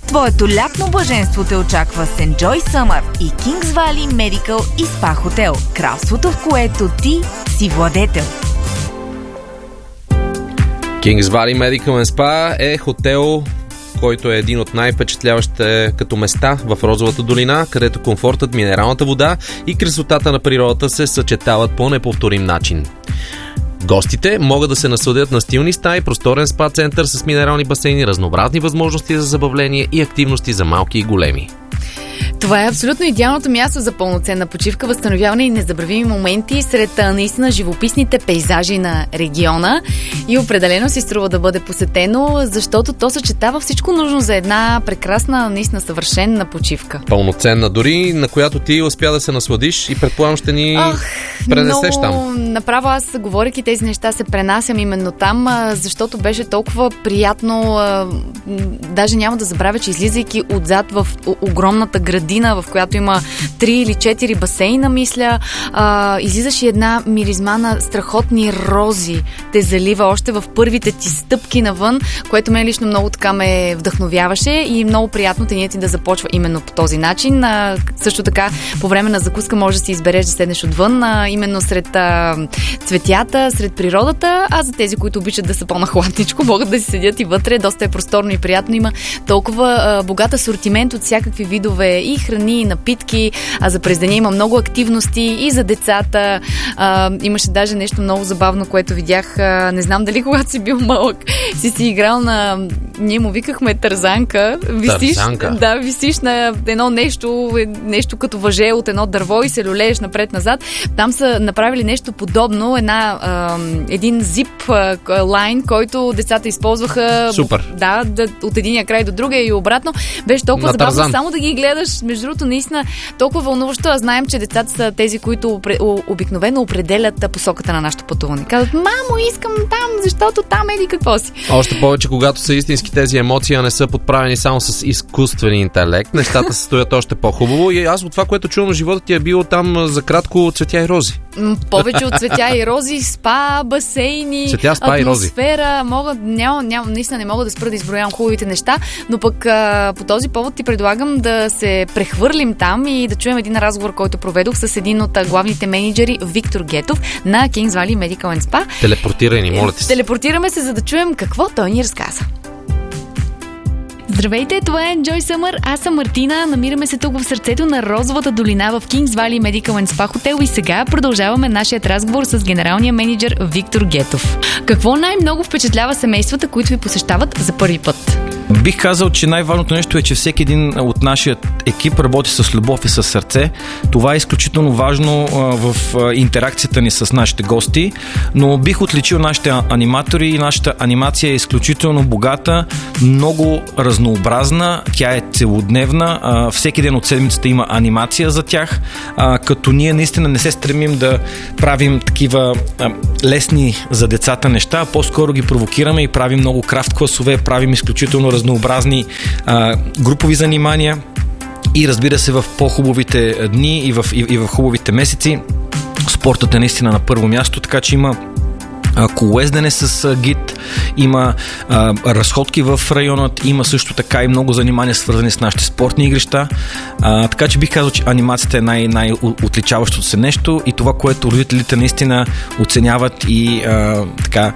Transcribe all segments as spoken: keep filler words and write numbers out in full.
Твоето лятно блаженство те очаква с Enjoy Summer и Kings Valley Medical и Spa Hotel, кралството, в което ти си владетел. Kings Valley Medical and Spa е хотел, който е един от най-впечатляващите като места в Розовата долина, където комфортът, минералната вода и красотата на природата се съчетават по неповторим начин. Гостите могат да се насладят на стилни стаи, просторен спа център с минерални басейни, разнообразни възможности за забавление и активности за малки и големи. Това е абсолютно идеалното място за пълноценна почивка, възстановяване и незабравими моменти сред наистина живописните пейзажи на региона, и определено си струва да бъде посетено, защото то съчетава всичко нужно за една прекрасна, наистина съвършенна почивка. Пълноценна дори, на която ти успя да се насладиш и предполагам ще ни Ох, пренесеш но, там. Направо аз, говорейки тези неща, се пренасям именно там, защото беше толкова приятно. Даже няма да забравя, че излизайки отзад в огромната градина, в която има три или четири басейна, мисля, а, излизаш и една миризма на страхотни рози. Те залива още в първите ти стъпки навън, което мен лично много така ме вдъхновяваше и много приятно деня ти да започва именно по този начин. А, също така, по време на закуска може да си избереш да седнеш отвън, а, именно сред а, цветята, сред природата, а за тези, които обичат да са по-нахладничко, могат да си седят и вътре. Доста е просторно и приятно. Има толкова а, богат асортимент от всякакви видове и храни, и напитки, а за през деня има много активности и за децата. А, имаше даже нещо много забавно, което видях. А, не знам дали когато си бил малък, си си играл на... Ние му викахме тързанка. Висиш, Тързанка? Да, висиш на едно нещо, нещо като въже от едно дърво и се люлееш напред-назад. Там са направили нещо подобно. Една, а, един зип а, лайн, който децата използваха. Супер. Да, да, от единия край до другия и обратно. Беше толкова На забавно, Тарзан. само да ги гледаш. Между другото, наистина толкова вълнуващо. А знаем, че децата са тези, които обикновено определят посоката на нашето пътуване. Казват: мамо, искам там, защото там еди какво си. Още повече, когато са истински тези емоции, а не са подправени само с изкуствен интелект, нещата се стоят още по-хубаво. И аз от това, което чувам, живота ти е било там за кратко цветя и рози. М, повече от цветя и рози, спа, басейни, Цветя, спа и рози. атмосфера. Мога, няма, няма, наистина не мога да спра да изброявам хубавите неща, но пък а, по този повод ти предлагам да се прехвърлим там и да чуем един разговор, който проведох с един от главните менеджери, Виктор Гетов на Kings Valley Medical and Spa. Телепортирай ни, моля ти се. Телепортираме се, за да чуем какво той ни разказа. Здравейте, това е Enjoy Summer. Аз съм Мартина. Намираме се тук в сърцето на Розовата долина в Kings Valley Medical and Spa Hotel и сега продължаваме нашият разговор с генералния менеджер Виктор Гетов. Какво най-много впечатлява семействата, които ви посещават за първи път? Бих казал, че най-важното нещо е, че всеки един от нашия екип работи с любов и с сърце. Това е изключително важно а, в а, интеракцията ни с нашите гости, но бих отличил нашите аниматори и нашата анимация е изключително богата, много разнообразна, тя е целодневна, а, всеки ден от седмицата има анимация за тях, а, като ние наистина не се стремим да правим такива а, лесни за децата неща, а по-скоро ги провокираме и правим много крафт класове, правим изключително разнообразни а, групови занимания и разбира се в по-хубавите дни и в, и, и в хубавите месеци спортът е наистина на първо място, така че има колоездене с гид, има а, разходки в районът, има също така и много занимания свързани с нашите спортни игрища, а, така че бих казал, че анимацията е най- най-отличаващото се нещо и това, което родителите наистина оценяват и а, така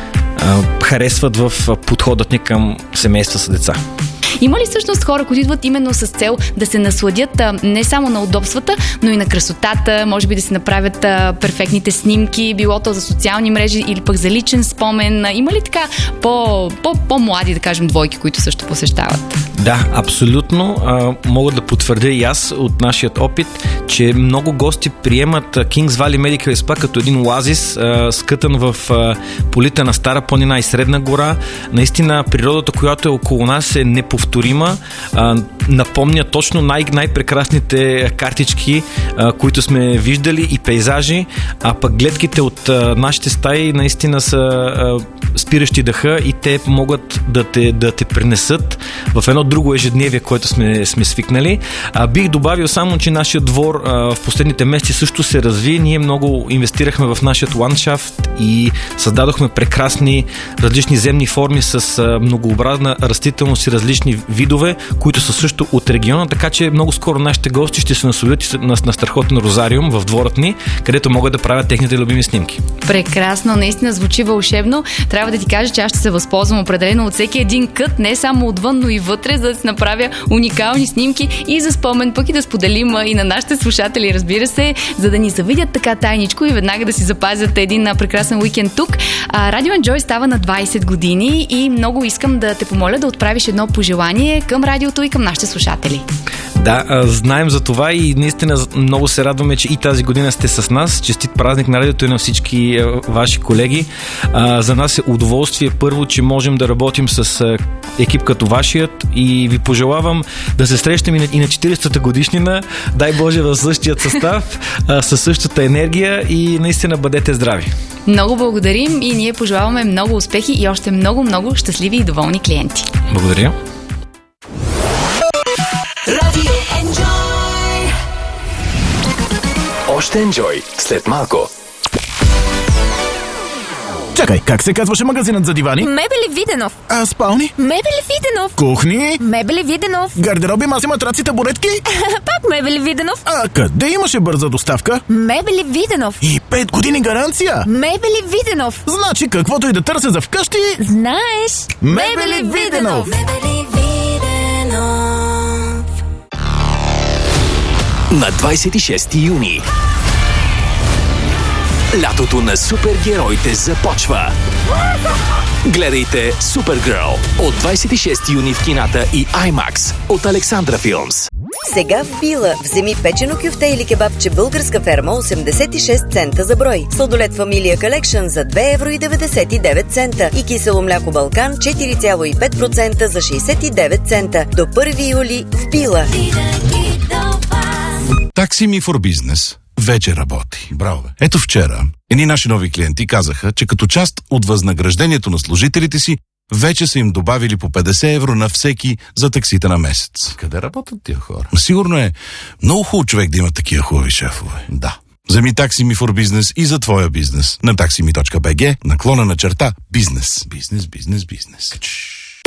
а, харесват в подходът ни към семейства с деца. Има ли всъщност хора, които идват именно с цел да се насладят а, не само на удобствата, но и на красотата, може би да си направят а, перфектните снимки, било то за социални мрежи или пък за личен спомен? Има ли така по, по, по-млади, да кажем, двойки, които също посещават? Да, абсолютно. А, мога да потвърдя и аз от нашият опит, че много гости приемат Kings Valley Medical Spa като един оазис, а, скътан в а, полите на Стара планина и Средна гора. Наистина природата, която е около нас, е неповторима. А, напомня точно най- най-прекрасните картички, а, които сме виждали и пейзажи, а пък гледките от а, нашите стаи наистина са а, спиращи дъха и те могат да те, да те пренесат в едно друго ежедневие, което сме, сме свикнали. А, бих добавил само, че нашия двор а, в последните месеци също се разви. Ние много инвестирахме в нашия ландшафт и създадохме прекрасни различни земни форми с а, многообразна растителност и различни видове, които са също от региона, така че много скоро нашите гости ще се насладят на, на страхотен розариум в дворът ни, където могат да правят техните любими снимки. Прекрасно, наистина звучи вълшебно. Трябва да ти кажа, че аз ще се възползвам определено от всеки един кът, не само отвън, но и вътре, за да си направя уникални снимки и за спомен, пък и да споделим и на нашите слушатели, разбира се, за да ни завидят така тайничко и веднага да си запазят един прекрасен уикенд тук. Радио Enjoy става на двайсет години и много искам да те помоля да отправиш едно пожелание към радиото и към нашите слушатели. Да, знаем за това и наистина много се радваме, че и тази година сте с нас. Честит празник на радиото и на всички ваши колеги. За нас е удоволствие първо, че можем да работим с екип като вашият и ви пожелавам да се срещнем и на четиридесетата годишнина. Дай Боже в същият състав, със същата енергия и наистина бъдете здрави. Много благодарим и ние пожелаваме много успехи и още много-много щастливи и доволни клиенти. Благодаря. Радио Enjoy. Още Enjoy след малко. Чакай, как се казваше магазинът за дивани? Мебели Виденов. А спални? Мебели Виденов. Кухни? Мебели Виденов. Гардероби, маси, матраци, табуретки? Пак Мебели Виденов. А къде имаше бърза доставка? Мебели Виденов. И пет години гаранция? Мебели Виденов. Значи каквото и да търся за вкъщи... Знаеш? Мебели Виденов. Мебели Виденов. На двайсет и шести юни лятото на супергероите започва. Гледайте Супергърл от двайсет и шести юни в кината и IMAX от Александра Филмс. Сега в Била вземи печено кюфте или кебабче българска ферма осемдесет и шест цента за брой. Сладолет Фамилия Колекшън за две евро и деветдесет и девет цента и кисело мляко Балкан четири цяло и пет процента за шейсет и девет цента. До първи юли в Била. Taxi Me for Business вече работи. Браво, бе. Ето вчера едни наши нови клиенти казаха, че като част от възнаграждението на служителите си вече са им добавили по петдесет евро на всеки за таксите на месец. Къде работят тия хора? Сигурно е много хубаво човек да има такива хубави шефове. Да. Вземи Taxi Me for Business и за твоя бизнес на taximi точка би джи наклона на черта бизнес. Бизнес, бизнес, бизнес.